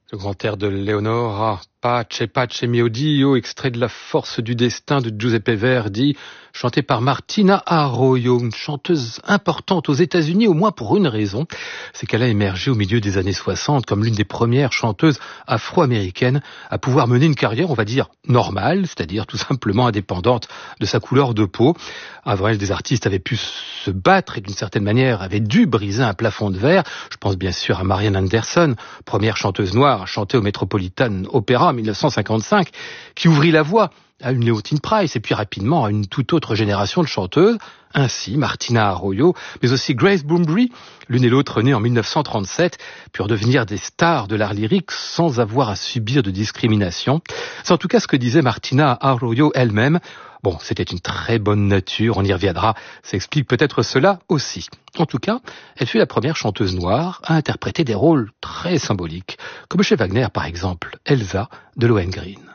Le grand air de Leonora, Pace, Pace mio Dio, extrait de La force du destin de Giuseppe Verdi, chanté par Martina Arroyo, une chanteuse importante aux États-Unis, au moins pour une raison, c'est qu'elle a émergé au milieu des années 60 comme l'une des premières chanteuses afro-américaines à pouvoir mener une carrière, on va dire, normale, c'est-à-dire tout simplement indépendante de sa couleur de peau. Avant elle, des artistes avaient pu se battre et d'une certaine manière avaient dû briser un plafond de verre. Je pense bien sûr à Marian Anderson, première chanteuse noire à chanter au Metropolitan Opera en 1955, qui ouvrit la voie à une Leontine Price et puis rapidement à une toute autre génération de chanteuses, ainsi Martina Arroyo, mais aussi Grace Brumbry, l'une et l'autre nées en 1937, purent devenir des stars de l'art lyrique sans avoir à subir de discrimination. C'est en tout cas ce que disait Martina Arroyo elle-même. Bon, c'était une très bonne nature, on y reviendra, ça explique peut-être cela aussi. En tout cas, elle fut la première chanteuse noire à interpréter des rôles très symboliques, comme chez Wagner par exemple, Elsa de Lohengrin.